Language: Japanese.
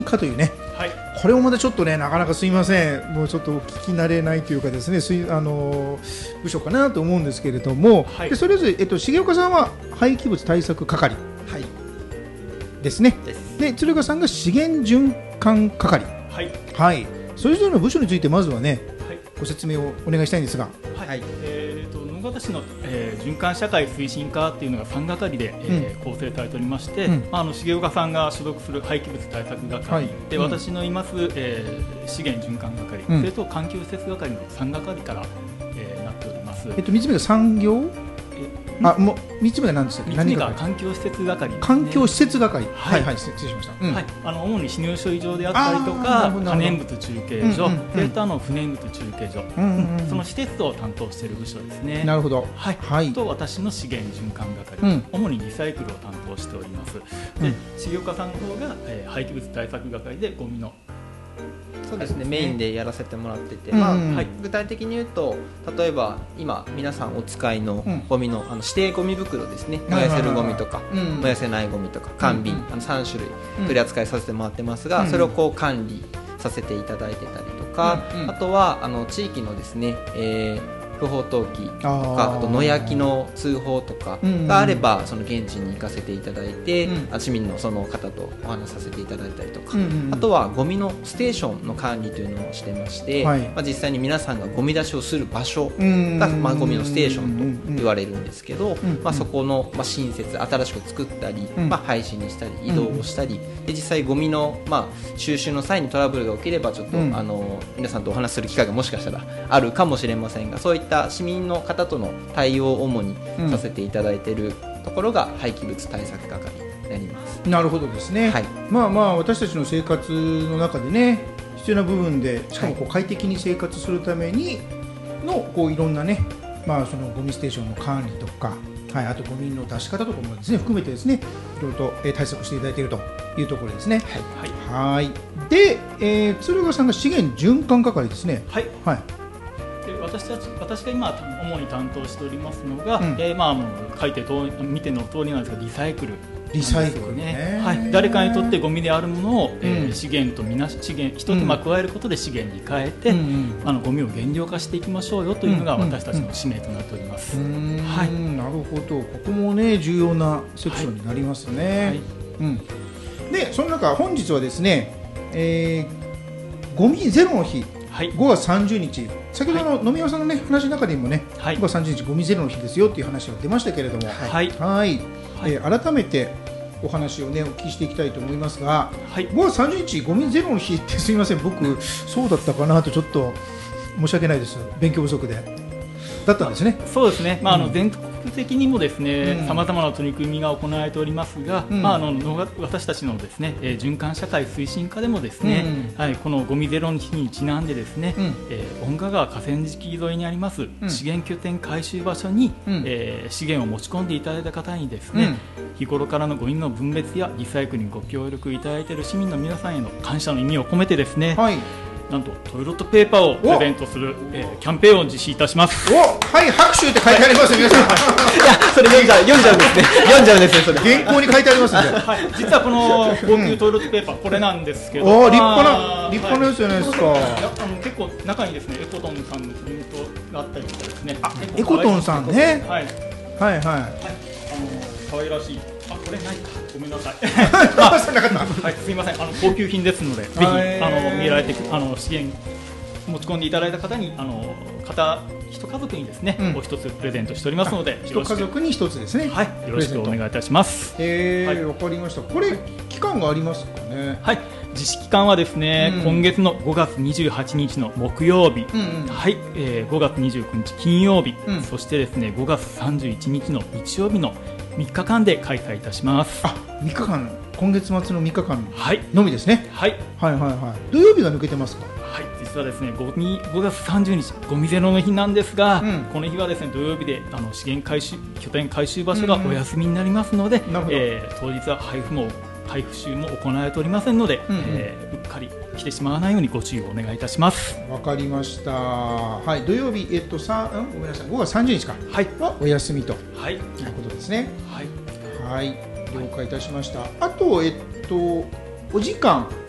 かというね、 はい、 これもまたちょっとね、なかなかすいません、もうちょっと聞き慣れないというかですね、部署かなと思うんですけれども、 はい、 でそれぞれ、重岡さんは廃棄物対策係ですね。で、鶴岡さんが資源循環係。 はい、 はい、それぞれの部署についてまずはね、 はい、 ご説明をお願いしたいんですが。 はい、野方市の、循環社会推進課というのが3係で、構成されておりまして、重岡さんが所属する廃棄物対策係、で私のいます、資源循環係、それと環境施設係の3係から、なっております。 3つ目が産業、もう3つ目が何でしたっけ？ 3つ目が環境施設係ですね。 環境施設係、 はいはい、失礼しました。 はい、主に死乳処理場であったりとか、可燃物中継所、それと不燃物中継所、その施設を担当している部署ですね。 なるほど。 はい。 はい。 と私の資源循環係、主にリサイクルを担当しております。で、重岡さんの方が、廃棄物対策係でゴミのそうですね、メインでやらせてもらってて、具体的に言うと、例えば今皆さんお使いのゴミの、指定ゴミ袋ですね、燃やせるゴミとか、燃やせないゴミとか缶瓶、3種類取り扱いさせてもらってますが、それをこう管理させていただいてたりとか、あとは地域のですね、不法投棄とか、あと野焼きの通報とかがあれば、その現地に行かせていただいて、市民のその方とお話しさせていただいたりとか、あとはゴミのステーションの管理というのをしてまして、実際に皆さんがゴミ出しをする場所が、ゴミのステーションと言われるんですけど、そこの、新設新しく作ったり、廃止にしたり移動をしたりで、実際ゴミの、収集の際にトラブルが起きればちょっと、皆さんとお話しする機会がもしかしたらあるかもしれませんが、そういった市民の方との対応を主にさせていただいているところが廃棄物対策係になります。 なるほどですね。はい、私たちの生活の中でね、必要な部分で、しかも快適に生活するためにのいろんなね、そのゴミステーションの管理とか、あとゴミの出し方とかもですね含めてですね、いろいろと対策していただいているというところですね。はい。で、鶴岡さんが資源循環係ですね。 はい。で私が今主に担当しておりますのが、書いて見ての通りなんですが、リサイクルね。はい。誰かにとってゴミであるものを、資源と一手間加えることで資源に変えて、ゴミを減量化していきましょうよというのが私たちの使命となっております。 はい。なるほど。ここもね、重要なセクションになりますね。で、その中本日はですね、ゴミゼロの日、5月30日、先ほどの野宮さんのね話の中でもね、5月30日ゴミゼロの日ですよっていう話が出ましたけれども、改めてお話をねお聞きしていきたいと思いますが、5月30日ゴミゼロの日って、すみません、僕そうだったかなとちょっと申し訳ないです、勉強不足でだったんですね。 そうですね。全国的にもですね、様々な取り組みが行われておりますが、私たちのですね、循環社会推進課でもですね、このゴミゼロの日にちなんでですね、遠賀川河川敷沿いにあります資源拠点回収場所に、資源を持ち込んでいただいた方にですね、日頃からのゴミの分別やリサイクルにご協力いただいている市民の皆さんへの感謝の意味を込めてですね、なんとトイレットペーパーをプレゼントする、キャンペーンを実施いたします。 はい、拍手って書いてありますよ、皆さん。いや、 それ読んじゃうんですね。読んじゃうんですね、それ。 原稿に書いてありますんで。 実はこの高級トイレットペーパー、これなんですけど。 立派なやつじゃないですか。 結構中にですね、エコトンさんのプリントがあったりとかですね。 エコトンさんね。はい。 可愛らしい。これないか、ごめんなさい。すみません、高級品ですので、ぜひ見られて資源持ち込んでいただいた方に一家族にですね、お一つプレゼントしておりますので、 一家族に一つですね。 はい、よろしくお願いいたします。 わかりました。これ期間がありますかね。 はい。実施期間はですね、今月の5月28日の木曜日、5月29日金曜日、そしてですね5月31日の日曜日の3日間で開催いたします。 3日間、今月末の3日間のみですね。土曜日が抜けてますか。 実はですね 5月30日ゴミゼロの日なんですが、この日はですね土曜日で資源拠点回収場所がお休みになりますので、当日は配布集も行われておりませんので、うっかり来てしまわないようにご注意をお願いいたします。 わかりました。土曜日、ごめんなさい、5月30日かはお休みということですね。了解いたしました。あとお時間